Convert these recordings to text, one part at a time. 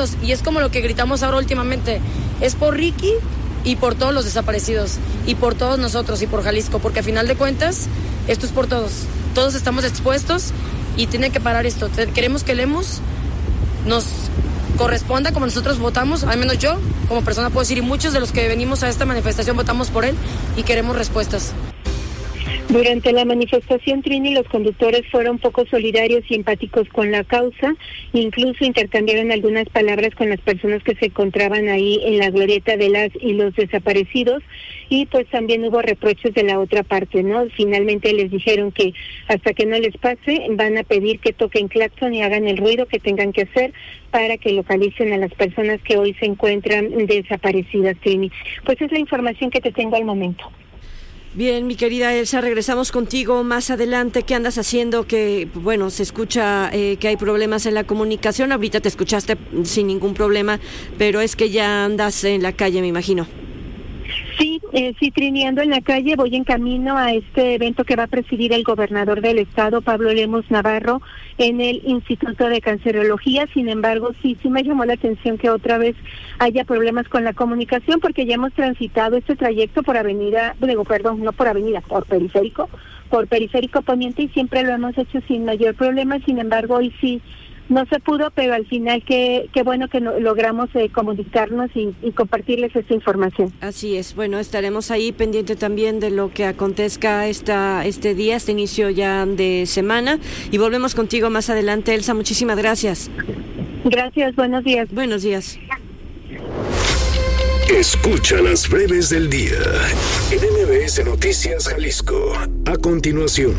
todos. Y es como lo que gritamos ahora últimamente, es por Ricky y por todos los desaparecidos, y por todos nosotros, y por Jalisco, porque a final de cuentas, esto es por todos. Todos estamos expuestos y tiene que parar esto. Queremos que Lemus nos corresponda como nosotros votamos, al menos yo, como persona puedo decir, y muchos de los que venimos a esta manifestación votamos por él y queremos respuestas. Durante la manifestación, Trini, los conductores fueron poco solidarios y empáticos con la causa, incluso intercambiaron algunas palabras con las personas que se encontraban ahí en la glorieta de las y los desaparecidos, y pues también hubo reproches de la otra parte, ¿no? Finalmente les dijeron que hasta que no les pase, van a pedir que toquen claxon y hagan el ruido que tengan que hacer para que localicen a las personas que hoy se encuentran desaparecidas, Trini. Pues es la información que te tengo al momento. Bien, mi querida Elsa, regresamos contigo más adelante. ¿Qué andas haciendo? Que, bueno, se escucha que hay problemas en la comunicación. Ahorita te escuchaste sin ningún problema, pero es que ya andas en la calle, me imagino. Sí, Trini, ando en la calle, voy en camino a este evento que va a presidir el gobernador del estado, Pablo Lemus Navarro, en el Instituto de Cancerología. Sin embargo, sí me llamó la atención que otra vez haya problemas con la comunicación, porque ya hemos transitado este trayecto por por Periférico Poniente, y siempre lo hemos hecho sin mayor problema. Sin embargo, hoy sí no se pudo, pero al final qué bueno que logramos comunicarnos y compartirles esta información. Así es. Bueno, estaremos ahí pendiente también de lo que acontezca este día, este inicio ya de semana, y volvemos contigo más adelante. Elsa, muchísimas gracias. Gracias, buenos días. Buenos días. Escucha las breves del día en MBS Noticias Jalisco. A continuación.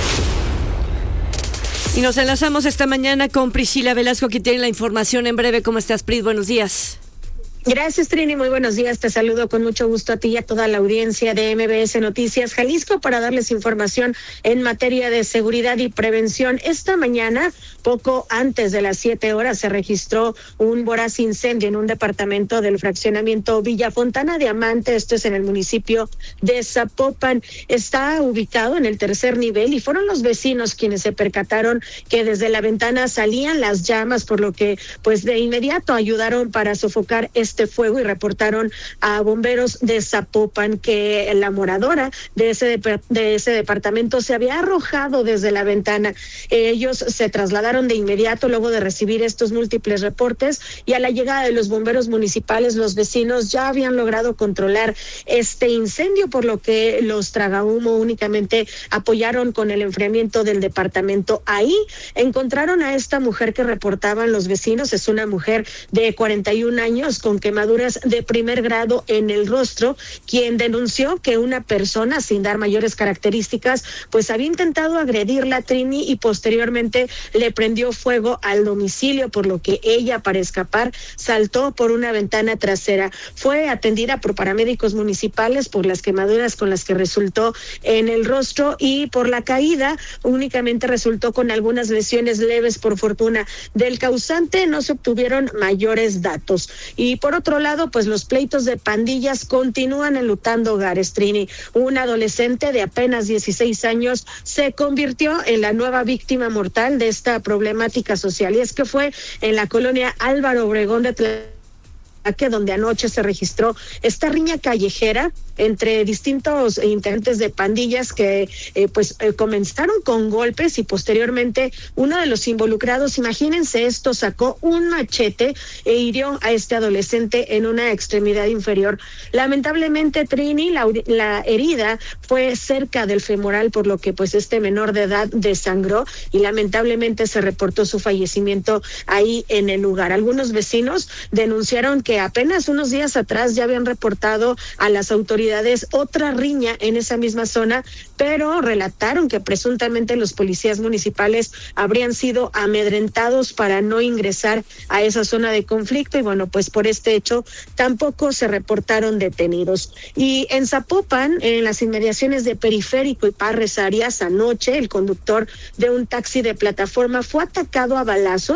Y nos enlazamos esta mañana con Priscila Velasco, que tiene la información en breve. ¿Cómo estás, Pris? Buenos días. Gracias, Trini. Muy buenos días. Te saludo con mucho gusto a ti y a toda la audiencia de MBS Noticias Jalisco para darles información en materia de seguridad y prevención. Esta mañana, poco antes de las 7:00, se registró un voraz incendio en un departamento del fraccionamiento Villa Fontana Diamante. Esto es en el municipio de Zapopan. Está ubicado en el 3er nivel y fueron los vecinos quienes se percataron que desde la ventana salían las llamas, por lo que pues de inmediato ayudaron para sofocar este fuego y reportaron a bomberos de Zapopan que la moradora de ese departamento se había arrojado desde la ventana. Ellos se trasladaron de inmediato luego de recibir estos múltiples reportes, y a la llegada de los bomberos municipales, los vecinos ya habían logrado controlar este incendio, por lo que los tragahumo únicamente apoyaron con el enfriamiento del departamento. Ahí encontraron a esta mujer que reportaban los vecinos. Es una mujer de 41 años con quemaduras de primer grado en el rostro, quien denunció que una persona, sin dar mayores características, pues había intentado agredirla, Trini, y posteriormente le prendió fuego al domicilio, por lo que ella, para escapar, saltó por una ventana trasera. Fue atendida por paramédicos municipales por las quemaduras con las que resultó en el rostro, y por la caída únicamente resultó con algunas lesiones leves, por fortuna. Del causante no se obtuvieron mayores datos. Y por otro lado, pues los pleitos de pandillas continúan enlutando hogares, Trini. Un adolescente de apenas 16 años se convirtió en la nueva víctima mortal de esta problemática social, y es que fue en la colonia Álvaro Obregón de Tlaquepaque, donde anoche se registró esta riña callejera entre distintos integrantes de pandillas que comenzaron con golpes, y posteriormente uno de los involucrados, imagínense esto, sacó un machete e hirió a este adolescente en una extremidad inferior. Lamentablemente, Trini, la herida fue cerca del femoral, por lo que pues este menor de edad desangró, y lamentablemente se reportó su fallecimiento ahí en el lugar. Algunos vecinos denunciaron que apenas unos días atrás ya habían reportado a las autoridades otra riña en esa misma zona, pero relataron que presuntamente los policías municipales habrían sido amedrentados para no ingresar a esa zona de conflicto, y bueno, pues por este hecho tampoco se reportaron detenidos. Y en Zapopan, en las inmediaciones de Periférico y Parres Arias, anoche el conductor de un taxi de plataforma fue atacado a balazos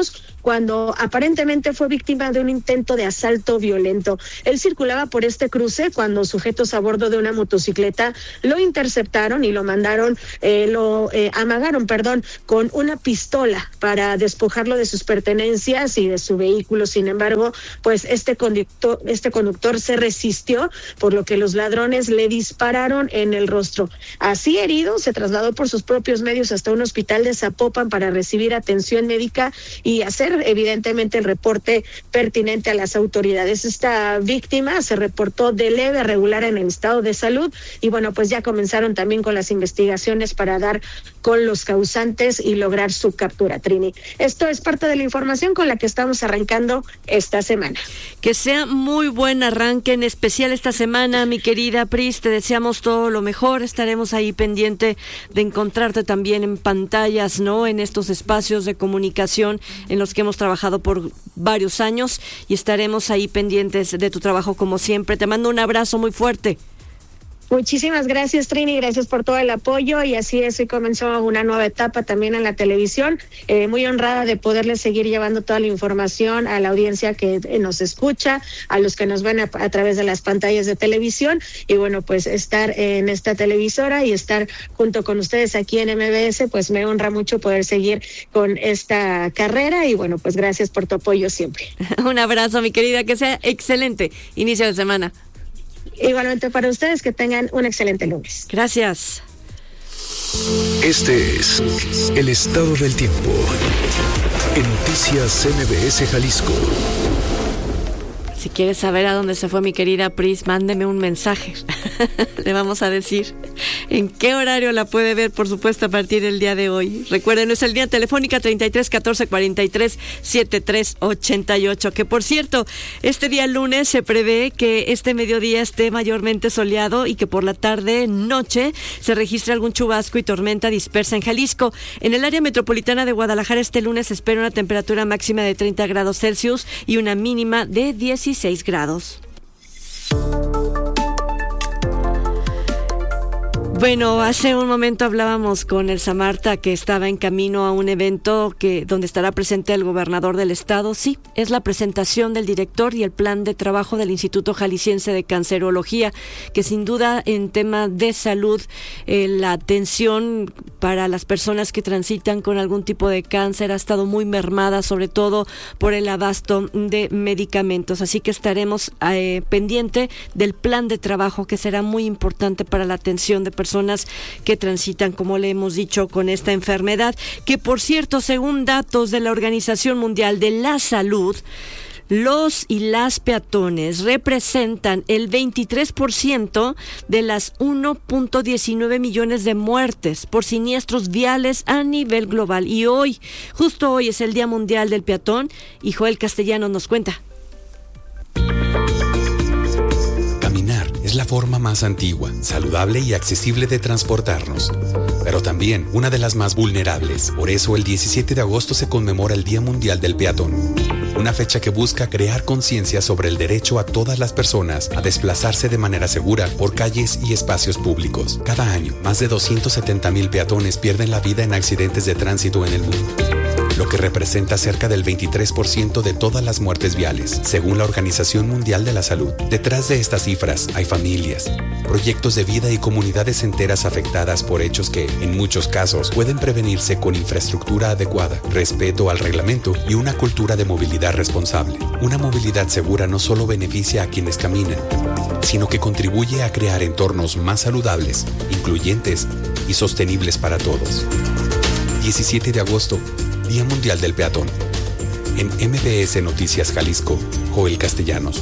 cuando aparentemente fue víctima de un intento de asalto violento. Él circulaba por este cruce cuando sujetos a bordo de una motocicleta lo interceptaron y lo amagaron con una pistola para despojarlo de sus pertenencias y de su vehículo. Sin embargo, pues este conductor se resistió, por lo que los ladrones le dispararon en el rostro. Así herido, se trasladó por sus propios medios hasta un hospital de Zapopan para recibir atención médica y hacer evidentemente el reporte pertinente a las autoridades. Esta víctima se reportó de leve a regular en el estado de salud y bueno, pues ya comenzaron también con las investigaciones para dar con los causantes y lograr su captura, Trini. Esto es parte de la información con la que estamos arrancando esta semana. Que sea muy buen arranque, en especial esta semana, mi querida Pris, te deseamos todo lo mejor, estaremos ahí pendiente de encontrarte también en pantallas, ¿no? En estos espacios de comunicación en los que hemos trabajado por varios años y estaremos ahí pendientes de tu trabajo como siempre. Te mando un abrazo muy fuerte. Muchísimas gracias, Trini, gracias por todo el apoyo y así es, hoy comenzó una nueva etapa también en la televisión, muy honrada de poderles seguir llevando toda la información a la audiencia que nos escucha, a los que nos ven a través de las pantallas de televisión y bueno, pues estar en esta televisora y estar junto con ustedes aquí en MBS, pues me honra mucho poder seguir con esta carrera y bueno, pues gracias por tu apoyo siempre. Un abrazo, mi querida, que sea excelente inicio de semana. Igualmente para ustedes, que tengan un excelente lunes. Gracias. Este es el estado del tiempo en Noticias MBS Jalisco. Si quieres saber a dónde se fue mi querida Pris, mándeme un mensaje. Le vamos a decir en qué horario la puede ver, por supuesto, a partir del día de hoy. Recuerden, es el día telefónica 33 14 43 73 88. Que por cierto, este día lunes se prevé que este mediodía esté mayormente soleado y que por la tarde, noche, se registre algún chubasco y tormenta dispersa en Jalisco. En el área metropolitana de Guadalajara este lunes se espera una temperatura máxima de 30 grados Celsius y una mínima de 16 grados. Bueno, hace un momento hablábamos con Elsa Marta que estaba en camino a un evento donde estará presente el gobernador del estado. Sí, es la presentación del director y el plan de trabajo del Instituto Jalisciense de Cancerología, que sin duda en tema de salud, la atención para las personas que transitan con algún tipo de cáncer ha estado muy mermada, sobre todo por el abasto de medicamentos. Así que estaremos pendiente del plan de trabajo, que será muy importante para la atención de personas que transitan, como le hemos dicho, con esta enfermedad, que por cierto, según datos de la Organización Mundial de la Salud, los y las peatones representan el 23% de las 1.19 millones de muertes por siniestros viales a nivel global. Y hoy, justo hoy, es el Día Mundial del Peatón y Joel Castellanos nos cuenta. Caminar es la forma más antigua, saludable y accesible de transportarnos, pero también una de las más vulnerables. Por eso el 17 de agosto se conmemora el Día Mundial del Peatón, una fecha que busca crear conciencia sobre el derecho a todas las personas a desplazarse de manera segura por calles y espacios públicos. Cada año, más de 270,000 peatones pierden la vida en accidentes de tránsito en el mundo, lo que representa cerca del 23% de todas las muertes viales, según la Organización Mundial de la Salud. Detrás de estas cifras hay familias, proyectos de vida y comunidades enteras afectadas por hechos que, en muchos casos, pueden prevenirse con infraestructura adecuada, respeto al reglamento y una cultura de movilidad responsable. Una movilidad segura no solo beneficia a quienes caminan, sino que contribuye a crear entornos más saludables, incluyentes y sostenibles para todos. 17 de agosto, Día Mundial del Peatón. En MBS Noticias Jalisco, Joel Castellanos.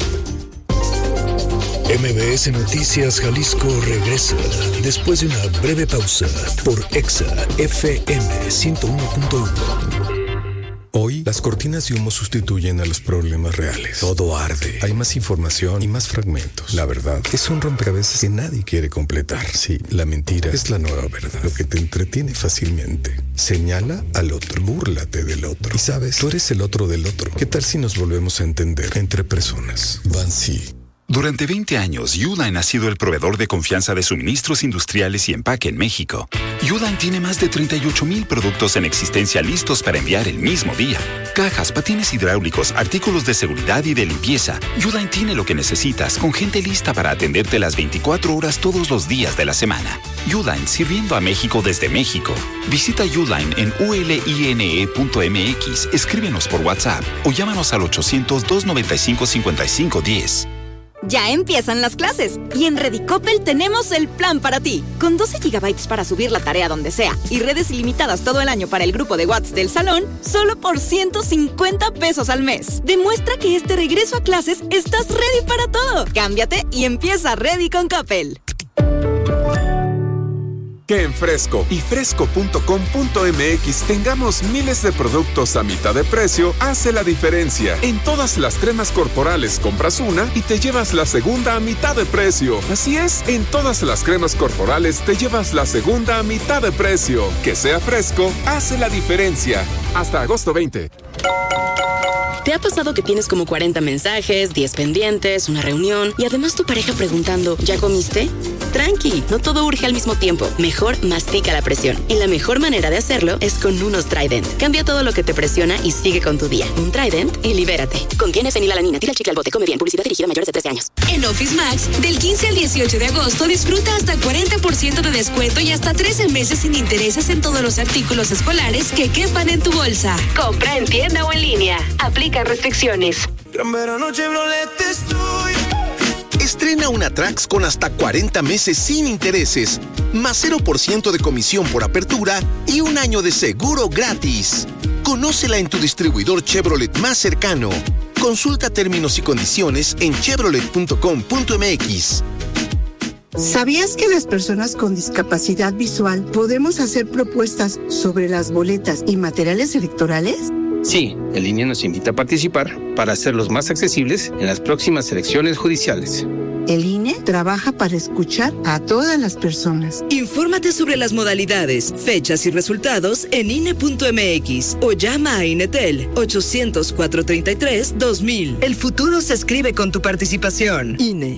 MBS Noticias Jalisco regresa después de una breve pausa por Exa FM 101.1. Hoy, las cortinas de humo sustituyen a los problemas reales. Todo arde. Hay más información y más fragmentos. La verdad es un rompecabezas que nadie quiere completar. Sí, la mentira es la nueva verdad. Lo que te entretiene fácilmente. Señala al otro. Búrlate del otro. Y sabes, tú eres el otro del otro. ¿Qué tal si nos volvemos a entender entre personas? Bansi. Durante 20 años, Uline ha sido el proveedor de confianza de suministros industriales y empaque en México. Uline tiene más de 38,000 productos en existencia listos para enviar el mismo día. Cajas, patines hidráulicos, artículos de seguridad y de limpieza. Uline tiene lo que necesitas, con gente lista para atenderte las 24 horas todos los días de la semana. Uline, sirviendo a México desde México. Visita Uline en uline.mx, escríbenos por WhatsApp o llámanos al 800-295-5510. Ya empiezan las clases y en Redicopel tenemos el plan para ti. Con 12 GB para subir la tarea donde sea y redes ilimitadas todo el año para el grupo de WhatsApp del salón, solo por 150 pesos al mes. Demuestra que este regreso a clases estás ready para todo. Cámbiate y empieza Ready con Coppel. Que en Fresco y fresco.com.mx tengamos miles de productos a mitad de precio hace la diferencia. En todas las cremas corporales compras una y te llevas la segunda a mitad de precio. Así es, en todas las cremas corporales te llevas la segunda a mitad de precio. Que sea Fresco hace la diferencia. Hasta agosto 20. ¿Te ha pasado que tienes como 40 mensajes, 10 pendientes, una reunión y además tu pareja preguntando, ¿ya comiste? Tranqui, no todo urge al mismo tiempo. Mejor mastica la presión. Y la mejor manera de hacerlo es con unos Trident. Cambia todo lo que te presiona y sigue con tu día. Un Trident y libérate. Contiene fenilalanina. Tira el chicle al bote. Come bien. Publicidad dirigida a mayores de 13 años. En Office Max, del 15 al 18 de agosto, disfruta hasta 40% de descuento y hasta 13 meses sin intereses en todos los artículos escolares que quepan en tu bolsa. Compra en tienda o en línea. Aplica restricciones. Gran verano Chevrolet estoy. Estrena una Trax con hasta 40 meses sin intereses, más 0% de comisión por apertura y un año de seguro gratis. Conócela en tu distribuidor Chevrolet más cercano. Consulta términos y condiciones en chevrolet.com.mx. ¿Sabías que las personas con discapacidad visual podemos hacer propuestas sobre las boletas y materiales electorales? Sí, el INE nos invita a participar para hacerlos más accesibles en las próximas elecciones judiciales. El INE trabaja para escuchar a todas las personas. Infórmate sobre las modalidades, fechas y resultados en INE.mx o llama a INETEL 800-433-2000. El futuro se escribe con tu participación. INE.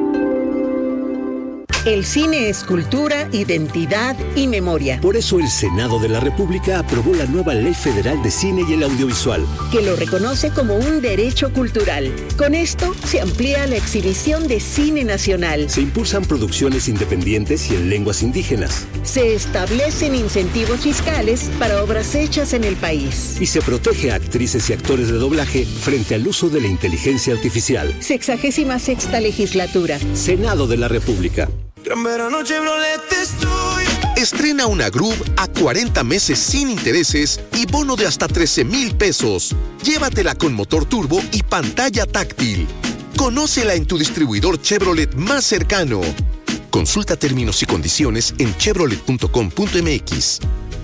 El cine es cultura, identidad y memoria. Por eso el Senado de la República aprobó la nueva Ley Federal de Cine y el Audiovisual, que lo reconoce como un derecho cultural. Con esto se amplía la exhibición de cine nacional. Se impulsan producciones independientes y en lenguas indígenas. Se establecen incentivos fiscales para obras hechas en el país. Y se protege a actrices y actores de doblaje frente al uso de la inteligencia artificial. 66ª legislatura. Senado de la República. Gran verano Chevrolet estoy. Estrena una Groove a 40 meses sin intereses y bono de hasta 13,000 pesos. Llévatela con motor turbo y pantalla táctil. Conócela en tu distribuidor Chevrolet más cercano. Consulta términos y condiciones en chevrolet.com.mx.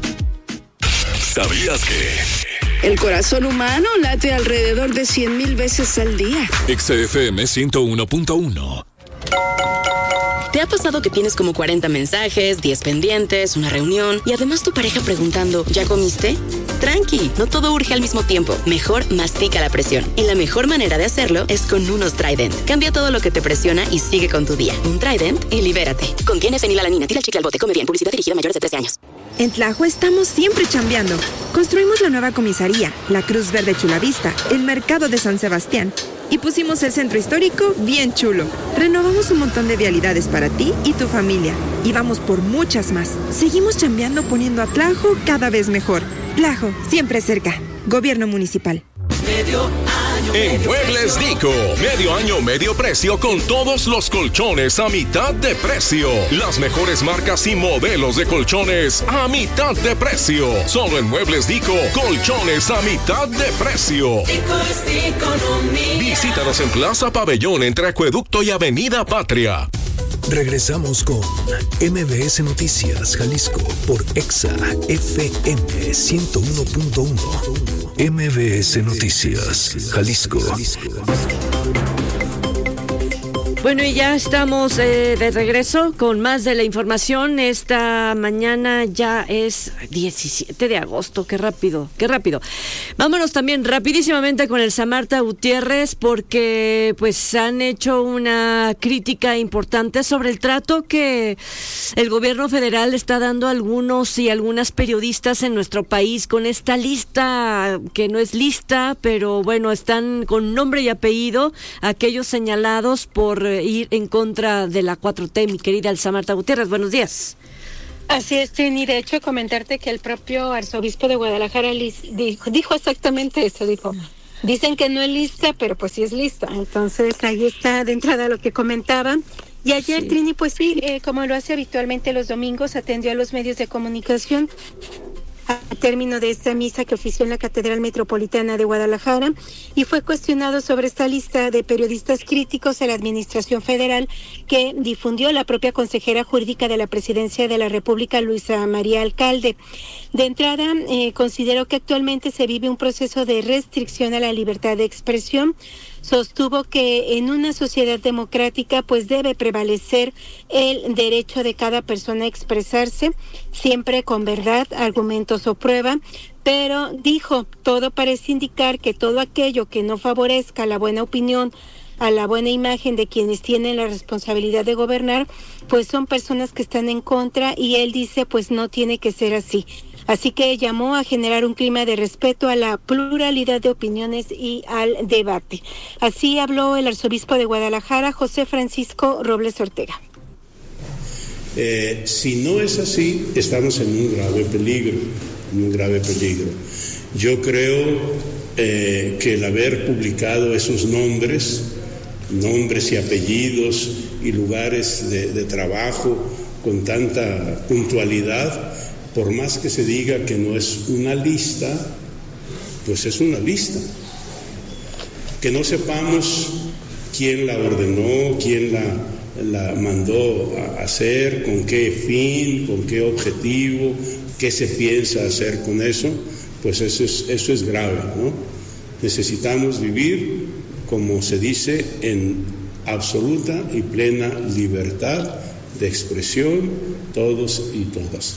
¿Sabías que el corazón humano late alrededor de 100,000 veces al día? XFM 101.1. ¿Te ha pasado que tienes como 40 mensajes, 10 pendientes, una reunión y además tu pareja preguntando, ¿ya comiste? Tranqui, no todo urge al mismo tiempo. Mejor mastica la presión. Y la mejor manera de hacerlo es con unos Trident. Cambia todo lo que te presiona y sigue con tu día. Un Trident y libérate. Contiene fenilalanina. Tira el chicle al bote. Come bien. Publicidad dirigida a mayores de 13 años. En Tlajo estamos siempre chambeando. Construimos la nueva comisaría, la Cruz Verde Chulavista, el mercado de San Sebastián. Y pusimos el centro histórico bien chulo. Renovamos un montón de vialidades para ti y tu familia. Y vamos por muchas más. Seguimos chambeando poniendo a Tlajo cada vez mejor. Tlajo, siempre cerca. Gobierno municipal. Medio año. En Muebles Dico, medio año, medio precio con todos los colchones a mitad de precio. Las mejores marcas y modelos de colchones a mitad de precio. Solo en Muebles Dico, colchones a mitad de precio. Dico es economía. Visítanos en Plaza Pabellón entre Acueducto y Avenida Patria. Regresamos con MBS Noticias Jalisco por Exa FM 101.1. MBS Noticias Jalisco. Bueno, y ya estamos de regreso con más de la información. Esta mañana ya es 17 de agosto, qué rápido. Vámonos también rapidísimamente con el Samarta Gutiérrez, porque pues han hecho una crítica importante sobre el trato que el gobierno federal está dando a algunos y algunas periodistas en nuestro país con esta lista, que no es lista, pero bueno, están con nombre y apellido aquellos señalados por ir en contra de la 4T, mi querida Elsa Marta Gutiérrez. Buenos días. Así es, Trini. De hecho, comentarte que el propio arzobispo de Guadalajara dijo exactamente eso. Dicen que no es lista, pero pues sí es lista. Entonces, ahí está de entrada lo que comentaban. Y ayer, sí. Trini, pues sí, como lo hace habitualmente los domingos, atendió a los medios de comunicación a término de esta misa que ofició en la Catedral Metropolitana de Guadalajara, y fue cuestionado sobre esta lista de periodistas críticos a la Administración Federal que difundió la propia consejera jurídica de la Presidencia de la República, Luisa María Alcalde. De entrada, consideró que actualmente se vive un proceso de restricción a la libertad de expresión. Sostuvo que en una sociedad democrática pues debe prevalecer el derecho de cada persona a expresarse, siempre con verdad, argumentos o prueba, pero dijo, todo parece indicar que todo aquello que no favorezca la buena opinión, a la buena imagen de quienes tienen la responsabilidad de gobernar, pues son personas que están en contra, y él dice pues no tiene que ser así. Así que llamó a generar un clima de respeto a la pluralidad de opiniones y al debate. Así habló el arzobispo de Guadalajara, José Francisco Robles Ortega. Si no es así, estamos en un grave peligro. Yo creo que el haber publicado esos nombres y apellidos y lugares de trabajo con tanta puntualidad, por más que se diga que no es una lista, pues es una lista. Que no sepamos quién la ordenó, quién la mandó a hacer, con qué fin, con qué objetivo, qué se piensa hacer con eso, pues eso es grave, ¿no? Necesitamos vivir, como se dice, en absoluta y plena libertad de expresión, todos y todas.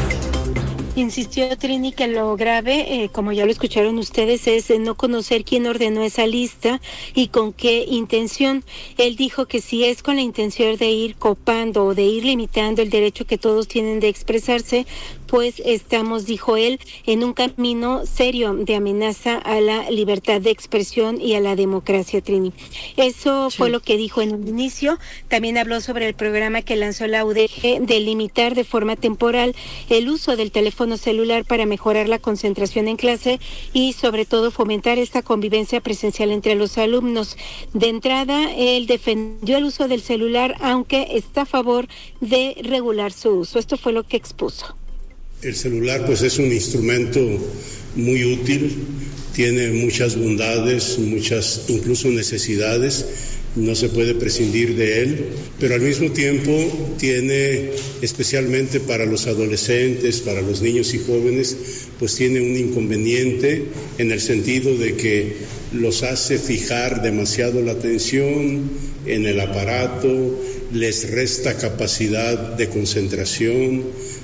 Insistió Trini que lo grave, como ya lo escucharon ustedes, es no conocer quién ordenó esa lista y con qué intención. Él dijo que si es con la intención de ir copando o de ir limitando el derecho que todos tienen de expresarse, pues estamos, dijo él, en un camino serio de amenaza a la libertad de expresión y a la democracia, Trini. Eso sí. Fue lo que dijo en un inicio. También habló sobre el programa que lanzó la UDG de limitar de forma temporal el uso del teléfono celular para mejorar la concentración en clase y sobre todo fomentar esta convivencia presencial entre los alumnos. De entrada, él defendió el uso del celular, aunque está a favor de regular su uso. Esto fue lo que expuso. El celular pues es un instrumento muy útil, tiene muchas bondades, muchas incluso necesidades, no se puede prescindir de él, pero al mismo tiempo tiene, especialmente para los adolescentes, para los niños y jóvenes, pues tiene un inconveniente en el sentido de que los hace fijar demasiado la atención en el aparato, les resta capacidad de concentración,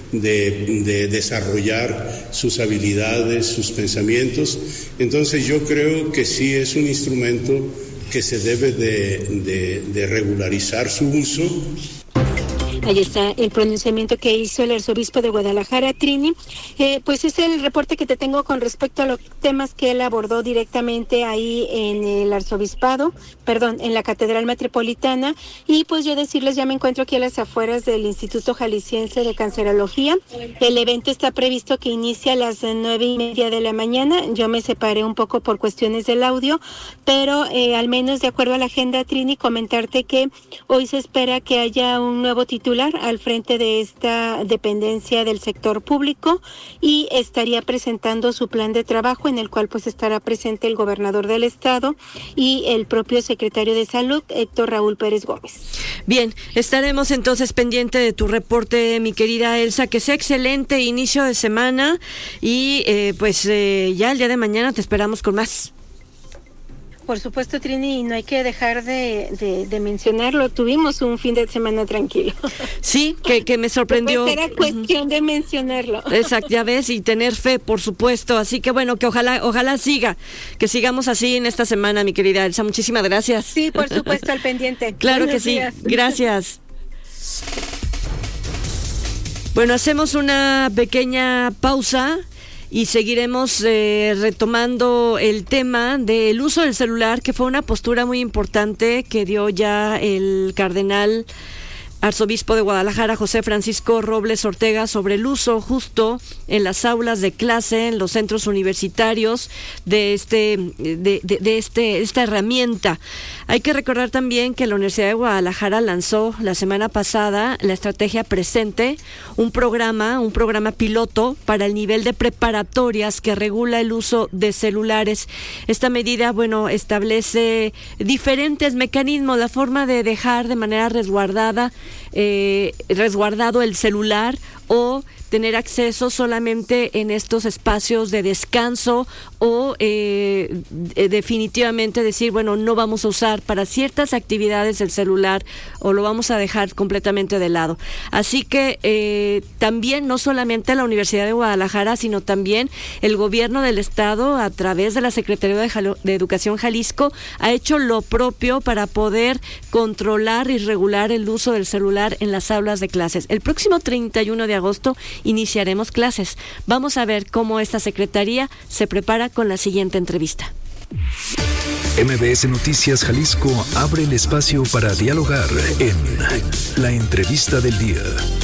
de desarrollar sus habilidades, sus pensamientos. Entonces yo creo que sí es un instrumento que se debe de regularizar su uso. Ahí está el pronunciamiento que hizo el arzobispo de Guadalajara, Trini. Pues es el reporte que te tengo con respecto a los temas que él abordó directamente ahí en el arzobispado, en la Catedral Metropolitana. Y pues yo decirles, ya me encuentro aquí a las afueras del Instituto Jalisciense de Cancerología. El evento está previsto que inicie a las 9:30 de la mañana. Yo me separé un poco por cuestiones del audio, pero al menos de acuerdo a la agenda, Trini, comentarte que hoy se espera que haya un nuevo titular al frente de esta dependencia del sector público y estaría presentando su plan de trabajo, en el cual pues estará presente el gobernador del estado y el propio secretario de Salud, Héctor Raúl Pérez Gómez. Bien, estaremos entonces pendiente de tu reporte, mi querida Elsa, que sea excelente inicio de semana y ya el día de mañana te esperamos con más. Por supuesto, Trini, y no hay que dejar de mencionarlo. Tuvimos un fin de semana tranquilo. Sí, que me sorprendió. Pues era cuestión de mencionarlo. Exacto, ya ves, y tener fe, por supuesto. Así que bueno, que ojalá que sigamos así en esta semana, mi querida Elsa. Muchísimas gracias. Sí, por supuesto, al pendiente. Claro que sí. Días. Gracias. Bueno, hacemos una pequeña pausa y seguiremos retomando el tema del uso del celular, que fue una postura muy importante que dio ya el cardenal arzobispo de Guadalajara, José Francisco Robles Ortega, sobre el uso justo en las aulas de clase, en los centros universitarios de esta herramienta. Hay que recordar también que la Universidad de Guadalajara lanzó la semana pasada la estrategia Presente, un programa piloto para el nivel de preparatorias que regula el uso de celulares. Esta medida, establece diferentes mecanismos, la forma de dejar de manera resguardado el celular o tener acceso solamente en estos espacios de descanso o definitivamente decir, no vamos a usar para ciertas actividades el celular o lo vamos a dejar completamente de lado. Así que también no solamente la Universidad de Guadalajara, sino también el gobierno del estado a través de la Secretaría de Educación Jalisco ha hecho lo propio para poder controlar y regular el uso del celular en las aulas de clases. El próximo 31 de agosto iniciaremos clases. Vamos a ver cómo esta secretaría se prepara con la siguiente entrevista. MBS Noticias Jalisco abre el espacio para dialogar en La Entrevista del Día.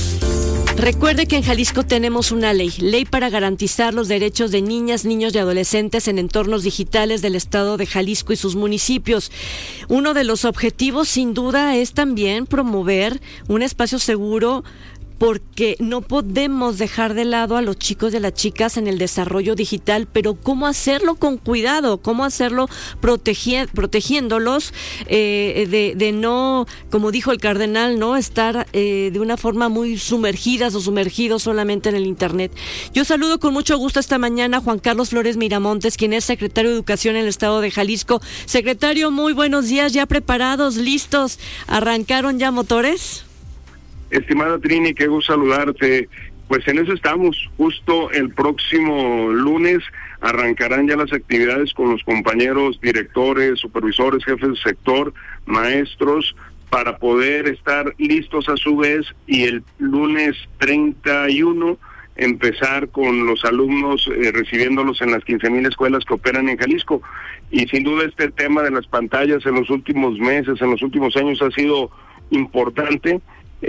Recuerde que en Jalisco tenemos una ley para garantizar los derechos de niñas, niños y adolescentes en entornos digitales del estado de Jalisco y sus municipios. Uno de los objetivos, sin duda, es también promover un espacio seguro, porque no podemos dejar de lado a los chicos y a las chicas en el desarrollo digital, pero cómo hacerlo con cuidado, cómo hacerlo protegiéndolos de no, como dijo el cardenal, no estar de una forma muy sumergidas o sumergidos solamente en el internet. Yo saludo con mucho gusto esta mañana a Juan Carlos Flores Miramontes, quien es secretario de Educación en el estado de Jalisco. Secretario, muy buenos días, ya preparados, listos, ¿arrancaron ya motores? Estimada Trini, qué gusto saludarte. Pues en eso estamos. Justo el próximo lunes arrancarán ya las actividades con los compañeros directores, supervisores, jefes de sector, maestros, para poder estar listos a su vez, y el lunes 31 empezar con los alumnos recibiéndolos en las 15,000 escuelas que operan en Jalisco. Y sin duda este tema de las pantallas en los últimos meses, en los últimos años ha sido importante.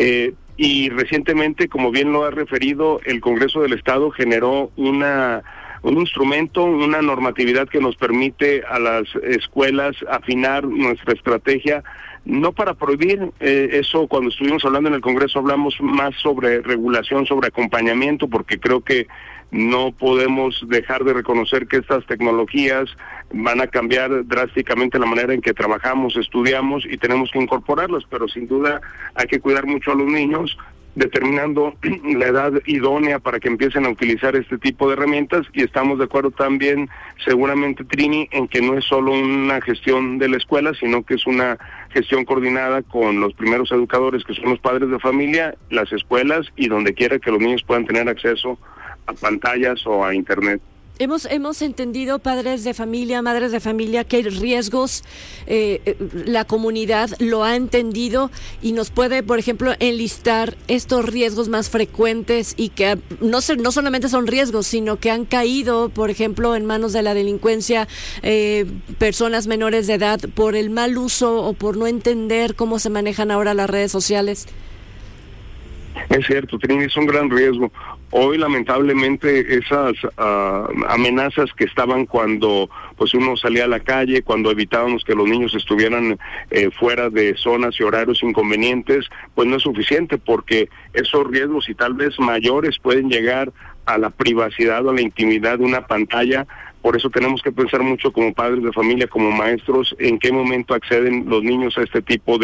Y recientemente, como bien lo ha referido, el Congreso del Estado generó un instrumento, una normatividad que nos permite a las escuelas afinar nuestra estrategia, no para prohibir, eso cuando estuvimos hablando en el Congreso hablamos más sobre regulación, sobre acompañamiento, porque creo que no podemos dejar de reconocer que estas tecnologías van a cambiar drásticamente la manera en que trabajamos, estudiamos, y tenemos que incorporarlas, pero sin duda hay que cuidar mucho a los niños, determinando la edad idónea para que empiecen a utilizar este tipo de herramientas. Y estamos de acuerdo también, seguramente, Trini, en que no es solo una gestión de la escuela, sino que es una gestión coordinada con los primeros educadores, que son los padres de familia, las escuelas y donde quiera que los niños puedan tener acceso a pantallas o a internet. Hemos entendido, padres de familia, madres de familia, que hay riesgos, la comunidad lo ha entendido y nos puede, por ejemplo, enlistar estos riesgos más frecuentes y que no solamente son riesgos, sino que han caído, por ejemplo, en manos de la delincuencia, personas menores de edad por el mal uso o por no entender cómo se manejan ahora las redes sociales. Es cierto, Trini, es un gran riesgo. Hoy, lamentablemente, esas amenazas que estaban cuando pues uno salía a la calle, cuando evitábamos que los niños estuvieran fuera de zonas y horarios inconvenientes, pues no es suficiente, porque esos riesgos y tal vez mayores pueden llegar a la privacidad o a la intimidad de una pantalla. Por eso tenemos que pensar mucho como padres de familia, como maestros, en qué momento acceden los niños a este tipo de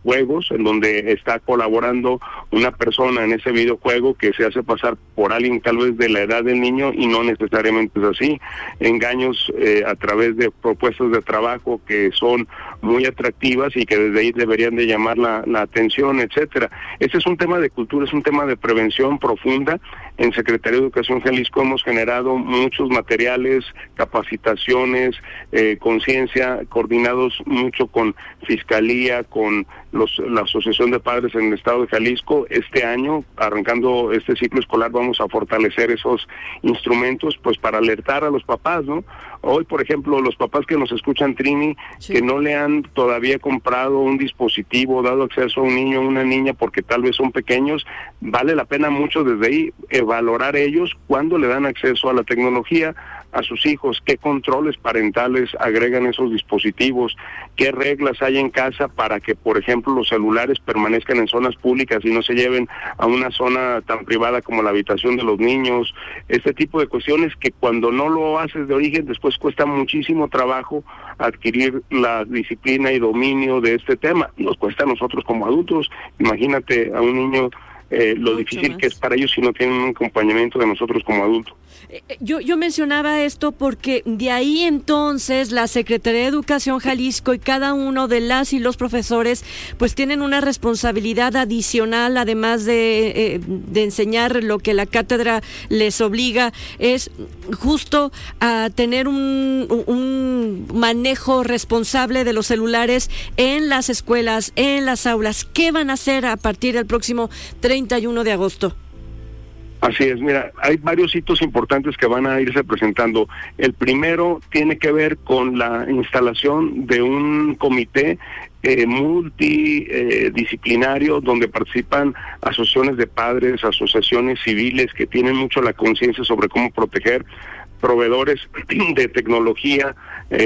juegos en donde está colaborando una persona en ese videojuego que se hace pasar por alguien tal vez de la edad del niño y no necesariamente es así. Engaños a través de propuestas de trabajo que son muy atractivas y que desde ahí deberían de llamar la atención, etcétera. Este es un tema de cultura, es un tema de prevención profunda. En Secretaría de Educación Jalisco hemos generado muchos materiales, capacitaciones, conciencia, coordinados mucho con Fiscalía, con la Asociación de Padres en el Estado de Jalisco. Este año, arrancando este ciclo escolar, vamos a fortalecer esos instrumentos pues para alertar a los papás, ¿no? Hoy, por ejemplo, los papás que nos escuchan, Trini, que no le han todavía comprado un dispositivo, dado acceso a un niño o una niña porque tal vez son pequeños, vale la pena mucho desde ahí valorar ellos cuando le dan acceso a la tecnología a sus hijos, qué controles parentales agregan esos dispositivos, qué reglas hay en casa para que, por ejemplo, los celulares permanezcan en zonas públicas y no se lleven a una zona tan privada como la habitación de los niños. Este tipo de cuestiones que cuando no lo haces de origen, después cuesta muchísimo trabajo adquirir la disciplina y dominio de este tema. Nos cuesta a nosotros como adultos. Imagínate a un niño lo mucho difícil más que es para ellos si no tienen un acompañamiento de nosotros como adultos. Yo mencionaba esto porque de ahí entonces la Secretaría de Educación Jalisco y cada uno de las y los profesores pues tienen una responsabilidad adicional, además de enseñar lo que la cátedra les obliga, es justo a tener un manejo responsable de los celulares en las escuelas, en las aulas. ¿Qué van a hacer a partir del próximo 31 de agosto? Así es, mira, hay varios hitos importantes que van a irse presentando. El primero tiene que ver con la instalación de un comité multidisciplinario donde participan asociaciones de padres, asociaciones civiles que tienen mucho la conciencia sobre cómo proteger, proveedores de tecnología,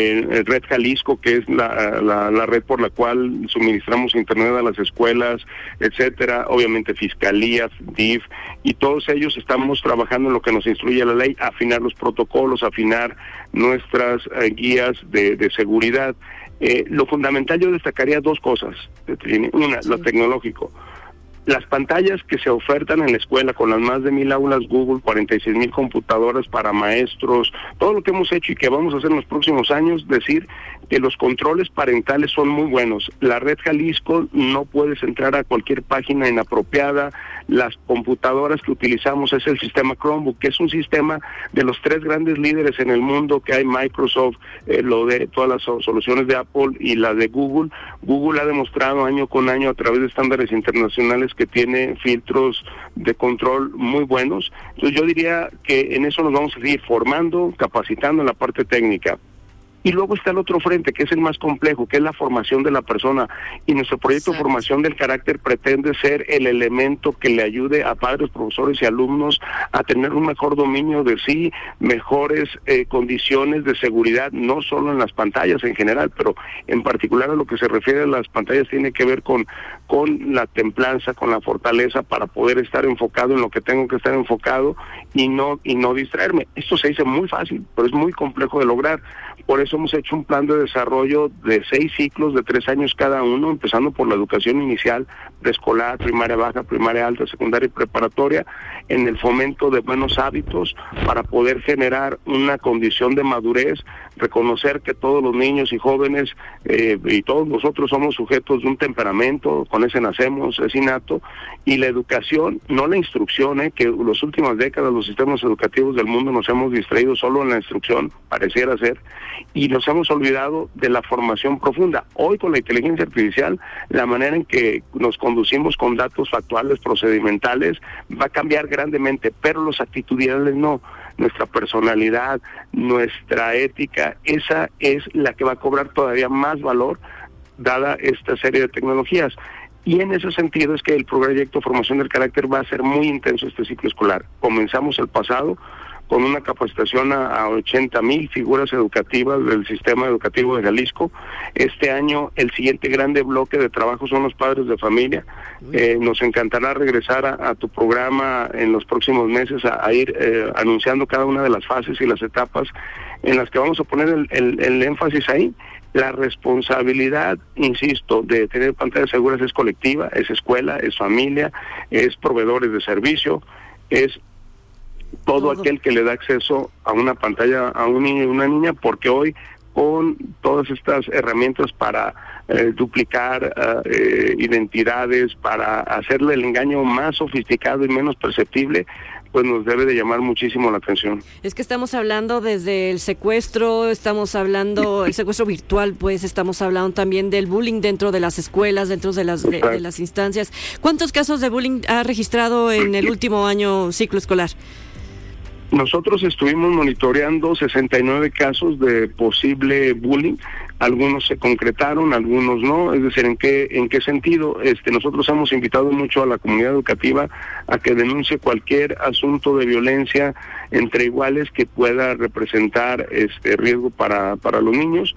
Red Jalisco, que es la red por la cual suministramos internet a las escuelas, etcétera, obviamente Fiscalía, DIF, y todos ellos estamos trabajando en lo que nos instruye la ley, afinar los protocolos, afinar nuestras guías de seguridad. Lo fundamental, yo destacaría dos cosas. Una, lo tecnológico. Las pantallas que se ofertan en la escuela con las más de 1,000 aulas Google, 46,000 computadoras para maestros, todo lo que hemos hecho y que vamos a hacer en los próximos años, decir que los controles parentales son muy buenos. La Red Jalisco no puedes entrar a cualquier página inapropiada. Las computadoras que utilizamos es el sistema Chromebook, que es un sistema de los 3 grandes líderes en el mundo que hay, Microsoft, lo de todas las soluciones de Apple y la de Google. Google ha demostrado año con año a través de estándares internacionales que tiene filtros de control muy buenos. Entonces yo diría que en eso nos vamos a seguir formando, capacitando en la parte técnica. Y luego está el otro frente, que es el más complejo, que es la formación de la persona. Y nuestro proyecto de formación del carácter pretende ser el elemento que le ayude a padres, profesores y alumnos a tener un mejor dominio de sí, mejores condiciones de seguridad, no solo en las pantallas en general, pero en particular a lo que se refiere a las pantallas tiene que ver con la templanza, con la fortaleza para poder estar enfocado en lo que tengo que estar enfocado y no distraerme. Esto se dice muy fácil, pero es muy complejo de lograr. Por eso hemos hecho un plan de desarrollo de 6 ciclos de 3 años cada uno, empezando por la educación inicial, preescolar, primaria baja, primaria alta, secundaria y preparatoria, en el fomento de buenos hábitos para poder generar una condición de madurez, reconocer que todos los niños y jóvenes y todos nosotros somos sujetos de un temperamento, con ese nacemos, es innato, y la educación, no la instrucción, que las últimas décadas los sistemas educativos del mundo nos hemos distraído solo en la instrucción, pareciera ser, y nos hemos olvidado de la formación profunda. Hoy con la inteligencia artificial, la manera en que nos conducimos con datos factuales, procedimentales, va a cambiar grandemente, pero los actitudinales no. Nuestra personalidad, nuestra ética, esa es la que va a cobrar todavía más valor dada esta serie de tecnologías. Y en ese sentido es que el proyecto Formación del Carácter va a ser muy intenso este ciclo escolar. Comenzamos el pasado con una capacitación a 80,000 figuras educativas del sistema educativo de Jalisco. Este año el siguiente grande bloque de trabajo son los padres de familia. Nos encantará regresar a tu programa en los próximos meses a ir anunciando cada una de las fases y las etapas en las que vamos a poner el énfasis ahí. La responsabilidad, insisto, de tener pantallas seguras es colectiva, es escuela, es familia, es proveedores de servicio, es todo aquel que le da acceso a una pantalla a un niño y una niña, porque hoy con todas estas herramientas para duplicar identidades, para hacerle el engaño más sofisticado y menos perceptible, pues nos debe de llamar muchísimo la atención. Es que estamos hablando desde el secuestro, estamos hablando el secuestro virtual, pues estamos hablando también del bullying dentro de las escuelas, dentro de las instancias. ¿Cuántos casos de bullying ha registrado en el último año ciclo escolar? Nosotros estuvimos monitoreando 69 casos de posible bullying, algunos se concretaron, algunos no, es decir, ¿en qué sentido? Nosotros hemos invitado mucho a la comunidad educativa a que denuncie cualquier asunto de violencia entre iguales que pueda representar riesgo para los niños.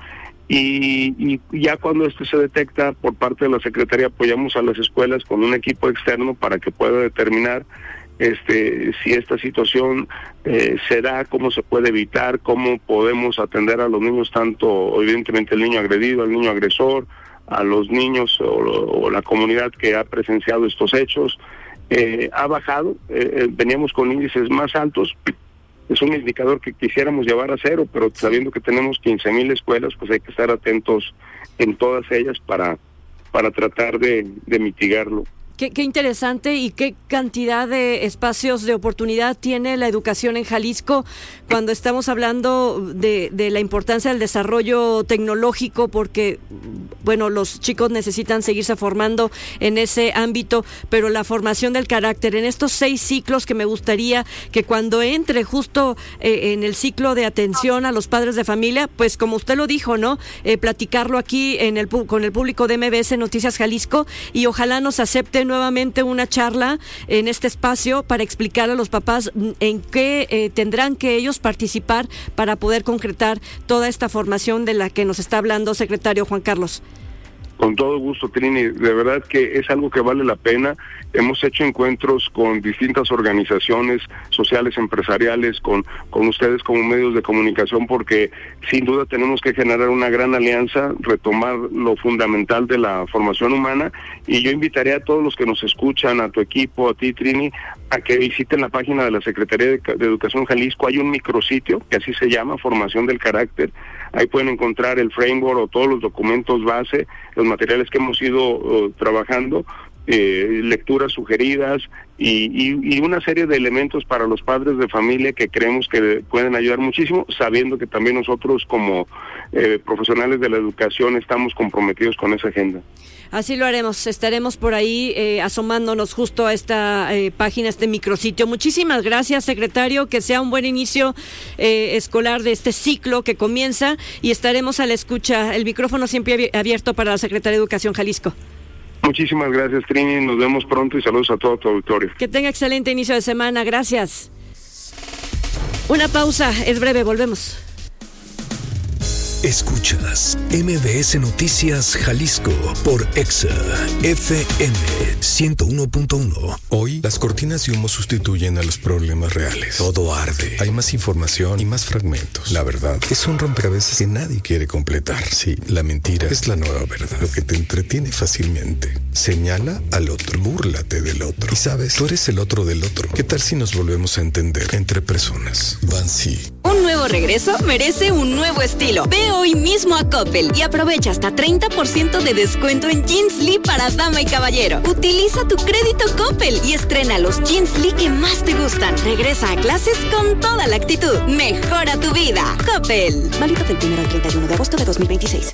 Y ya cuando se detecta por parte de la Secretaría, apoyamos a las escuelas con un equipo externo para que pueda determinar si esta situación se da, cómo se puede evitar, cómo podemos atender a los niños, tanto evidentemente el niño agredido, al niño agresor, a los niños o la comunidad que ha presenciado estos hechos. Ha bajado, veníamos con índices más altos. Es un indicador que quisiéramos llevar a cero, pero sabiendo que tenemos 15,000 escuelas, pues hay que estar atentos en todas ellas para tratar de mitigarlo. Qué interesante y qué cantidad de espacios de oportunidad tiene la educación en Jalisco cuando estamos hablando de la importancia del desarrollo tecnológico, porque, bueno, los chicos necesitan seguirse formando en ese ámbito, pero la formación del carácter en estos 6 ciclos que me gustaría que cuando entre justo en el ciclo de atención a los padres de familia, pues como usted lo dijo, ¿no? Platicarlo aquí con el público de MBS Noticias Jalisco, y ojalá nos acepten nuevamente una charla en este espacio para explicar a los papás en qué tendrán que ellos participar para poder concretar toda esta formación de la que nos está hablando, secretario Juan Carlos. Con todo gusto, Trini, de verdad que es algo que vale la pena. Hemos hecho encuentros con distintas organizaciones sociales, empresariales, con ustedes como medios de comunicación, porque sin duda tenemos que generar una gran alianza, retomar lo fundamental de la formación humana, y yo invitaré a todos los que nos escuchan, a tu equipo, a ti, Trini, a que visiten la página de la Secretaría de Educación Jalisco. Hay un micrositio que así se llama, Formación del Carácter. Ahí pueden encontrar el framework o todos los documentos base, los materiales que hemos ido trabajando, lecturas sugeridas y una serie de elementos para los padres de familia que creemos que pueden ayudar muchísimo, sabiendo que también nosotros como profesionales de la educación estamos comprometidos con esa agenda. Así lo haremos, estaremos por ahí asomándonos justo a esta página, este micrositio. Muchísimas gracias, secretario, que sea un buen inicio escolar de este ciclo que comienza, y estaremos a la escucha. El micrófono siempre abierto para la Secretaría de Educación Jalisco. Muchísimas gracias, Trini, nos vemos pronto y saludos a todo tu auditorio. Que tenga excelente inicio de semana, gracias. Una pausa, es breve, volvemos. Escuchas MBS Noticias Jalisco por EXA FM 101.1. Hoy, las cortinas de humo sustituyen a los problemas reales. Todo arde. Hay más información y más fragmentos. La verdad es un rompecabezas que nadie quiere completar. Sí, la mentira es la nueva verdad. Lo que te entretiene fácilmente. Señala al otro. Búrlate del otro. Y sabes, tú eres el otro del otro. ¿Qué tal si nos volvemos a entender entre personas? Bansi. Un nuevo regreso merece un nuevo estilo. Ve hoy mismo a Coppel y aprovecha hasta 30% de descuento en Jeans Lee para dama y caballero. Utiliza tu crédito Coppel y estrena los Jeans Lee que más te gustan. Regresa a clases con toda la actitud. Mejora tu vida. Coppel. Válido del 1 al 31 de agosto de 2026.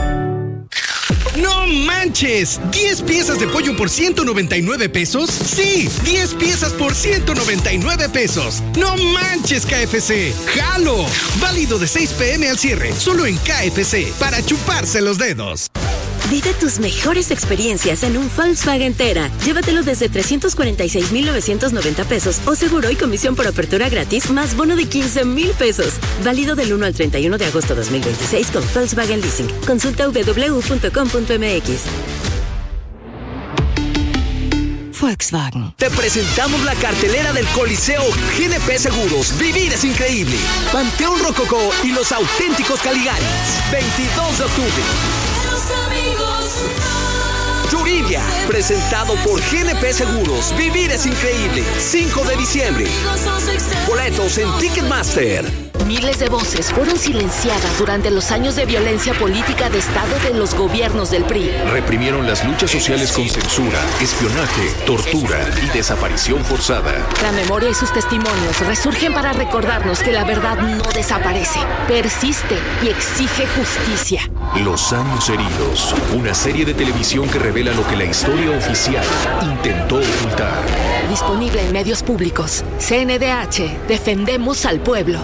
¡No manches! ¿10 piezas de pollo por 199 pesos? ¡Sí! 10 piezas por 199 pesos. ¡No manches, KFC! ¡Jalo! Válido de 6 p.m. al cierre, solo en KFC, para chuparse los dedos. Vive tus mejores experiencias en un Volkswagen Tera. Llévatelo desde 346,990 pesos o seguro y comisión por apertura gratis más bono de 15,000 pesos. Válido del 1 al 31 de agosto 2026 con Volkswagen Leasing. Consulta www.com.mx. Volkswagen. Te presentamos la cartelera del Coliseo GNP Seguros. Vivir es increíble. Panteón Rococó y los auténticos Caligaris. 22 de octubre. Yuridia, presentado por GNP Seguros. Vivir es increíble. 5 de diciembre. Boletos en Ticketmaster. Miles de voces fueron silenciadas durante los años de violencia política de Estado de los gobiernos del PRI. Reprimieron las luchas sociales con censura, espionaje, tortura y desaparición forzada. La memoria y sus testimonios resurgen para recordarnos que la verdad no desaparece, persiste y exige justicia. Los años heridos, una serie de televisión que revela lo que la historia oficial intentó ocultar. Disponible en medios públicos. CNDH, defendemos al pueblo.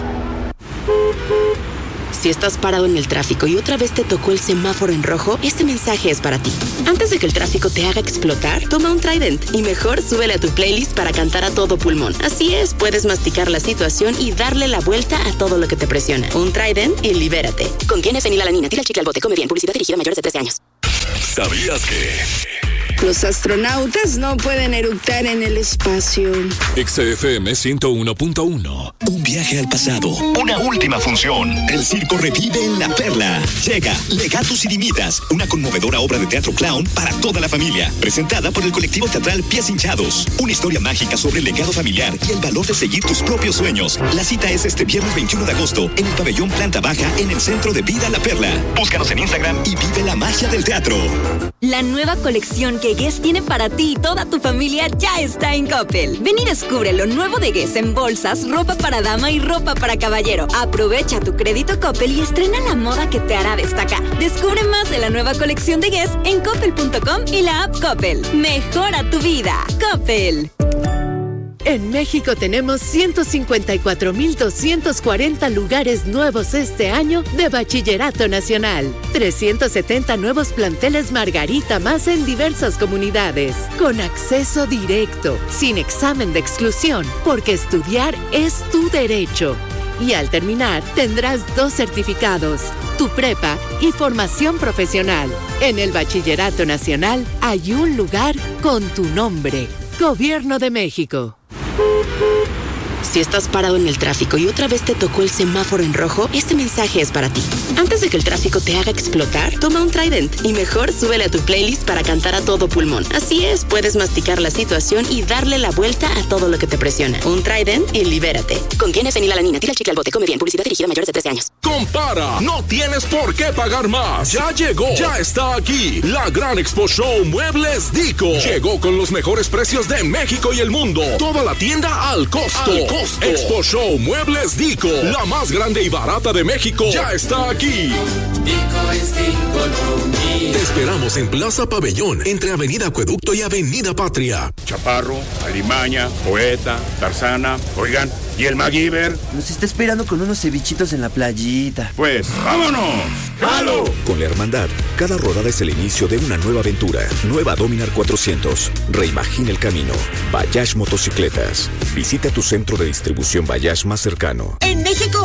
Si estás parado en el tráfico y otra vez te tocó el semáforo en rojo, este mensaje es para ti. Antes de que el tráfico te haga explotar, toma un Trident y mejor súbele a tu playlist para cantar a todo pulmón. Así es, puedes masticar la situación y darle la vuelta a todo lo que te presiona. Un Trident y libérate. Contiene fenilalanina. Tira el chicle al bote. Come bien. Publicidad dirigida a mayores de 13 años. ¿Sabías que...? Los astronautas no pueden eructar en el espacio. XFM 101.1. Un viaje al pasado. Una última función. El circo revive en La Perla. Llega Legatus Ilimitas, una conmovedora obra de teatro clown para toda la familia. Presentada por el colectivo teatral Pies Hinchados. Una historia mágica sobre el legado familiar y el valor de seguir tus propios sueños. La cita es este viernes 21 de agosto en el pabellón Planta Baja en el Centro de Vida La Perla. Búscanos en Instagram y vive la magia del teatro. La nueva colección que Guess tiene para ti y toda tu familia ya está en Coppel. Ven y descubre lo nuevo de Guess en bolsas, ropa para dama y ropa para caballero. Aprovecha tu crédito Coppel y estrena la moda que te hará destacar. Descubre más de la nueva colección de Guess en coppel.com y la app Coppel. Mejora tu vida. Coppel. En México tenemos 154,240 lugares nuevos este año de Bachillerato Nacional. 370 nuevos planteles Margarita más en diversas comunidades. Con acceso directo, sin examen de exclusión, porque estudiar es tu derecho. Y al terminar, tendrás 2 certificados, tu prepa y formación profesional. En el Bachillerato Nacional hay un lugar con tu nombre. Gobierno de México. Si estás parado en el tráfico y otra vez te tocó el semáforo en rojo, este mensaje es para ti. Antes de que el tráfico te haga explotar, toma un Trident y mejor súbele a tu playlist para cantar a todo pulmón. Así es, puedes masticar la situación y darle la vuelta a todo lo que te presiona. Un Trident y libérate. Contiene fenilalanina. Tira el chicle al bote. Come bien. Publicidad dirigida a mayores de 13 años. Compara, no tienes por qué pagar más. Ya llegó, ya está aquí. La Gran Expo Show Muebles Dico. Llegó con los mejores precios de México y el mundo. Toda la tienda al costo. Expo Show Muebles Dico, la más grande y barata de México, ya está aquí. Dico es Dico lo mío. Te esperamos en Plaza Pabellón, entre Avenida Acueducto y Avenida Patria. Chaparro, Alimaña, Poeta, Tarzana, oigan, ¿y el MacGyver? Nos está esperando con unos cevichitos en la playita. Pues, ¡vámonos! ¡Jalo! Con la Hermandad, cada rodada es el inicio de una nueva aventura. Nueva Dominar 400. Reimagina el camino. Bayash Motocicletas. Visita tu centro de distribución Bayash más cercano. En México